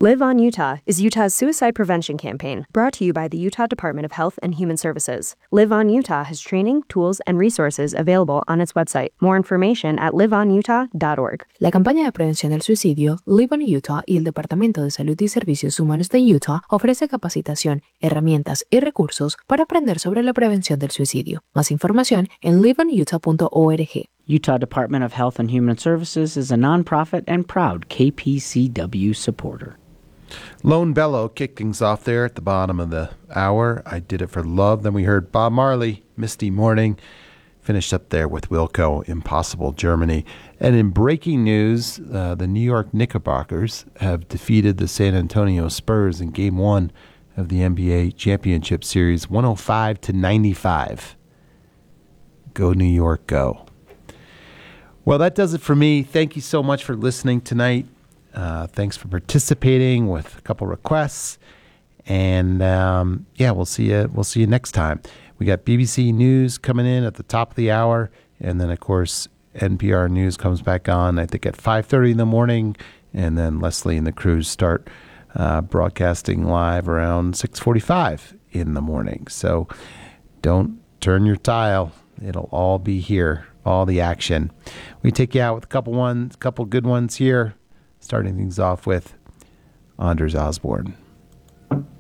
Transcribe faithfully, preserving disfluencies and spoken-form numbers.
Live on Utah is Utah's suicide prevention campaign, brought to you by the Utah Department of Health and Human Services. Live on Utah has training, tools, and resources available on its website. More information at live on utah dot org. La campaña de prevención del suicidio Live on Utah y el Departamento de Salud y Servicios Humanos de Utah ofrece capacitación, herramientas y recursos para aprender sobre la prevención del suicidio. Más información en live on utah punto org. Utah Department of Health and Human Services is a nonprofit and proud K P C W supporter. Lone Bellow kicked things off there at the bottom of the hour. I Did It for Love. Then we heard Bob Marley, Misty Morning. Finished up there with Wilco, Impossible Germany. And in breaking news, uh, the New York Knickerbockers have defeated the San Antonio Spurs in Game One of the N B A Championship Series, one oh five to ninety-five. Go New York, go. Well, that does it for me. Thank you so much for listening tonight. Uh, thanks for participating with a couple requests, and um, yeah, we'll see you. We'll see you next time. We got B B C News coming in at the top of the hour, and then of course N P R News comes back on. I think at five thirty in the morning, and then Leslie and the crews start uh, broadcasting live around six forty-five in the morning. So don't turn your dial; it'll all be here, all the action. We take you out with a couple ones, couple good ones here. Starting things off with Anders Osborne.